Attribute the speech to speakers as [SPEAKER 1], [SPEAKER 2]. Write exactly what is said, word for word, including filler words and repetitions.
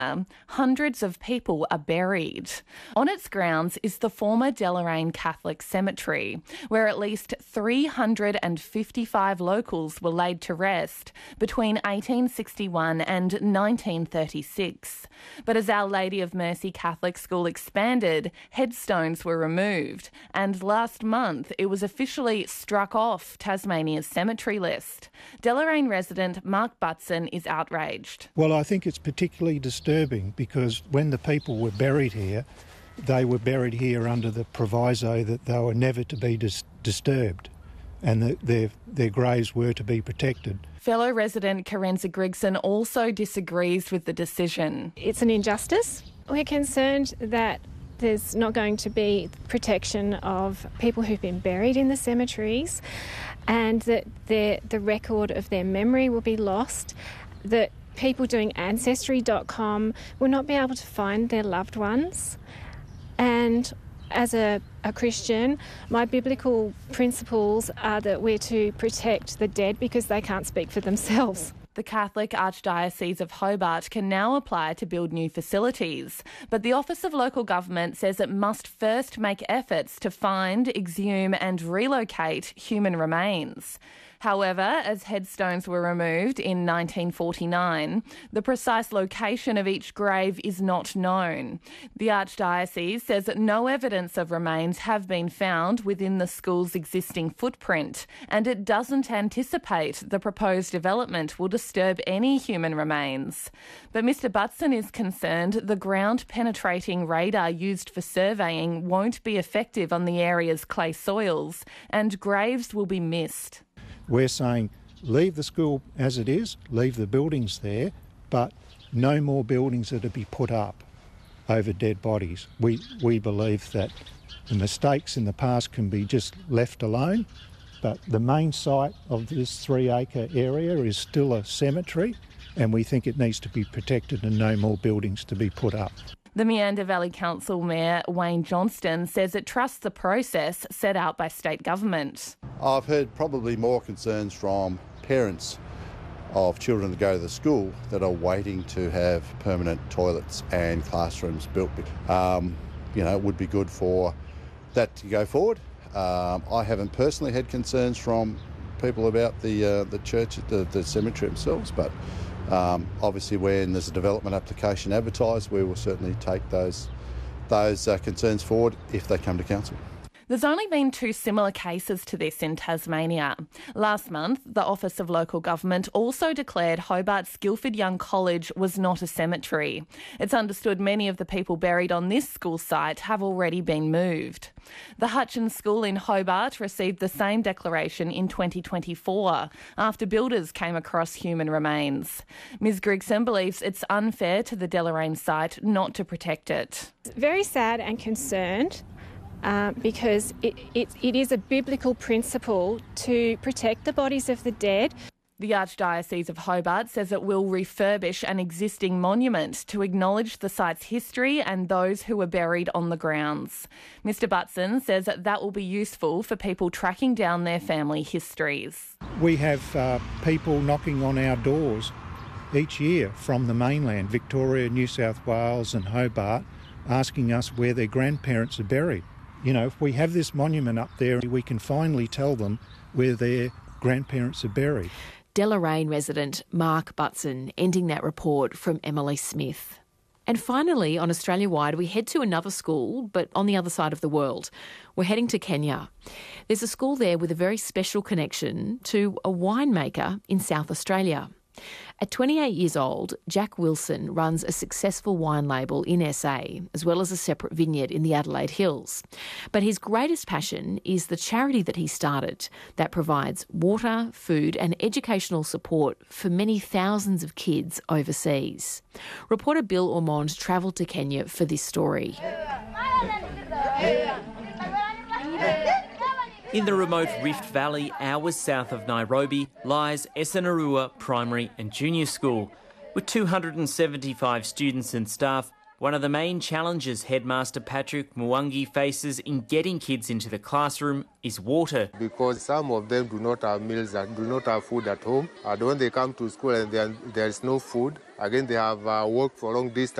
[SPEAKER 1] Um, hundreds of people are buried. On its grounds is the former Deloraine Catholic Cemetery, where at least three hundred fifty-five locals were laid to rest between eighteen sixty-one and nineteen thirty-six. But as Our Lady of Mercy Catholic School expanded, headstones were removed, and last month it was officially struck off Tasmania's cemetery list. Deloraine resident Mark Butson is outraged.
[SPEAKER 2] Well, I think it's particularly disturbing because when the people were buried here, they were buried here under the proviso that they were never to be dis- disturbed and that their, their graves were to be protected.
[SPEAKER 1] Fellow resident Karenza Grigson also disagrees with the decision.
[SPEAKER 3] It's an injustice. We're concerned that there's not going to be protection of people who've been buried in the cemeteries and that the record of their memory will be lost, that people doing Ancestry dot com will not be able to find their loved ones. And as a, a Christian, my biblical principles are that we're to protect the dead because they can't speak for themselves.
[SPEAKER 1] The Catholic Archdiocese of Hobart can now apply to build new facilities, but the Office of Local Government says it must first make efforts to find, exhume and relocate human remains. However, as headstones were removed in nineteen forty-nine, the precise location of each grave is not known. The Archdiocese says that no evidence of remains have been found within the school's existing footprint, and it doesn't anticipate the proposed development will disturb any human remains. But Mister Butson is concerned the ground-penetrating radar used for surveying won't be effective on the area's clay soils, and graves will be missed.
[SPEAKER 2] We're saying leave the school as it is, leave the buildings there, but no more buildings are to be put up over dead bodies. We, we believe that the mistakes in the past can be just left alone, but the main site of this three-acre area is still a cemetery, and we think it needs to be protected and no more buildings to be put up.
[SPEAKER 1] The Meander Valley Council Mayor Wayne Johnston says it trusts the process set out by state government.
[SPEAKER 4] I've heard probably more concerns from parents of children that go to the school that are waiting to have permanent toilets and classrooms built. Um, you know, it would be good for that to go forward. Um, I haven't personally had concerns from people about the uh, the church, the, the cemetery themselves, but Um, obviously, when there's a development application advertised, we will certainly take those those uh, concerns forward if they come to council.
[SPEAKER 1] There's only been two similar cases to this in Tasmania. Last month, the Office of Local Government also declared Hobart's Guildford Young College was not a cemetery. It's understood many of the people buried on this school site have already been moved. The Hutchins School in Hobart received the same declaration in twenty twenty-four after builders came across human remains. Miz Grigson believes it's unfair to the Deloraine site not to protect it.
[SPEAKER 3] Very sad and concerned. Uh, because it, it, it is a biblical principle to protect the bodies of the dead.
[SPEAKER 1] The Archdiocese of Hobart says it will refurbish an existing monument to acknowledge the site's history and those who were buried on the grounds. Mister Butson says that, that will be useful for people tracking down their family histories.
[SPEAKER 2] We have uh, people knocking on our doors each year from the mainland, Victoria, New South Wales and Hobart, asking us where their grandparents are buried. You know, if we have this monument up there, we can finally tell them where their grandparents are buried.
[SPEAKER 5] Deloraine resident Mark Butson ending that report from Emily Smith. And finally, on Australia Wide, we head to another school, but on the other side of the world. We're heading to Kenya. There's a school there with a very special connection to a winemaker in South Australia. At twenty-eight years old, Jack Wilson runs a successful wine label in S A, as well as a separate vineyard in the Adelaide Hills. But his greatest passion is the charity that he started that provides water, food and educational support for many thousands of kids overseas. Reporter Bill Ormond travelled to Kenya for this story.
[SPEAKER 6] In the remote Rift Valley, hours south of Nairobi, lies Esenarua Primary and Junior School. With two hundred seventy-five students and staff, One of the main challenges Headmaster Patrick Mwangi faces in getting kids into the classroom is water.
[SPEAKER 7] Because some of them do not have meals and do not have food at home. And when they come to school and there is no food, again they have uh, worked for long distance.